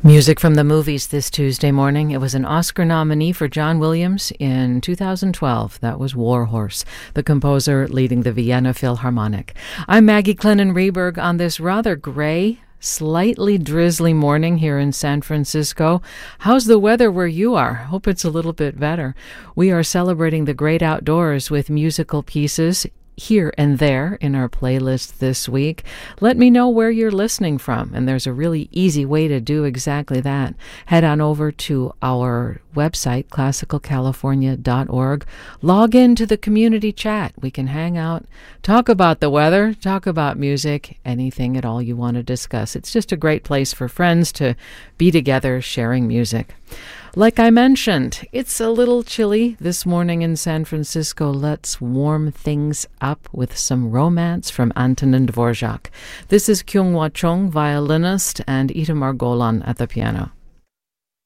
Music from the movies this Tuesday morning. It was an Oscar nominee for John Williams in 2012. That was War Horse, the composer leading the Vienna Philharmonic. I'm Maggie Clennon-Reberg on this rather gray, slightly drizzly morning here in San Francisco. How's the weather where you are? Hope it's a little bit better. We are celebrating the great outdoors with musical pieces here and there in our playlist this week. Let me know where you're listening from, and there's a really easy way to do exactly that. Head on over to our website, classicalcalifornia.org. Log into the community chat. We can hang out, talk about the weather, talk about music, anything at all you want to discuss. It's just a great place for friends to be together sharing music. Like I mentioned, it's a little chilly this morning in San Francisco. Let's warm things up with some romance from Antonin Dvorak. This is Kyung-Hwa Chung, violinist, and Itamar Golan at the piano.